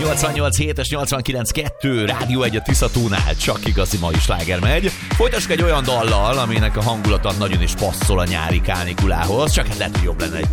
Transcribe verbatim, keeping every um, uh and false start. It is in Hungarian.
nyolcvannyolc hét és nyolcvankilenc kettő Rádió egy a Tiszatónál, csak igazi mai sláger megy. Folytassuk egy olyan dallal, aminek a hangulata nagyon is passzol a nyári kánikulához, csak hát lehet, hogy jobb lenne egy